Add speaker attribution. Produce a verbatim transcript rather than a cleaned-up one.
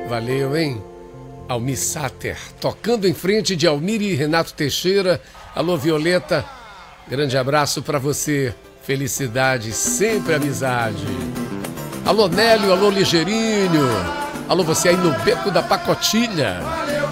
Speaker 1: Valeu, hein? Almir Sater, tocando em frente de Almir e Renato Teixeira. Alô, Violeta, grande abraço pra você. Felicidade, sempre amizade. Alô, Nélio, alô, Ligeirinho. Alô, você aí no Beco da Pacotilha.